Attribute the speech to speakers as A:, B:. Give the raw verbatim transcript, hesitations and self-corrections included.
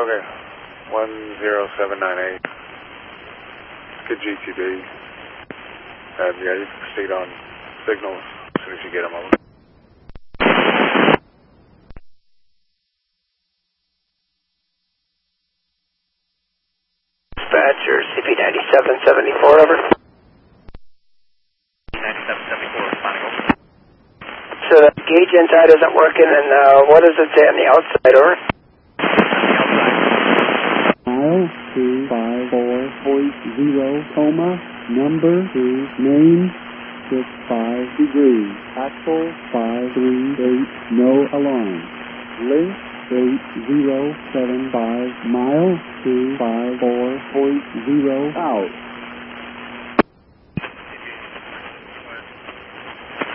A: Okay, one zero seven nine eight. Good G T B. Uh, yeah, you can proceed on signals as soon as you get them over.
B: Dispatcher, C P ninety-seven seventy-four, over.
C: ninety-seven seventy-four, responding over.
B: So the gauge inside isn't working, and uh, what does it say on the outside, over?
D: Mile two five four point zero, coma, number two, name, six five degrees, axle five three eight, no alarm, length eight zero seven five, mile two five four point zero, out.